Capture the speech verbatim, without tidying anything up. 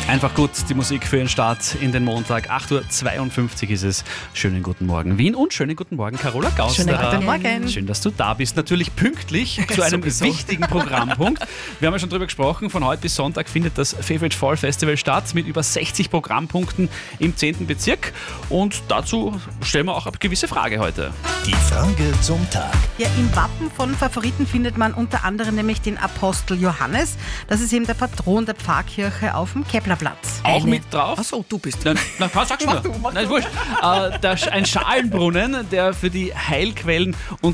Einfach gut, die Musik für den Start in den Montag. acht Uhr zweiundfünfzig ist es. Schönen guten Morgen Wien und schönen guten Morgen Carola Gausner. Schönen guten Morgen. Schön, dass du da bist. Natürlich pünktlich zu einem wichtigen Programmpunkt. Wir haben ja schon drüber gesprochen, von heute bis Sonntag findet das Favorite Fall Festival statt mit über sechzig Programmpunkten im zehnten Bezirk. Und dazu stellen wir auch eine gewisse Frage heute. Die Frage zum Tag. Ja, im Wappen von Favoriten findet man unter anderem nämlich den Apostel Johannes. Das ist eben der Patron der Pfarrkirche auf dem Keplerplatz. Auch Eine- mit drauf? Achso, du bist. Nein, nein, was sagst du? Mach du, mach Nein, du. wurscht. Äh, der, ein Schalenbrunnen, der für die Heilquellen und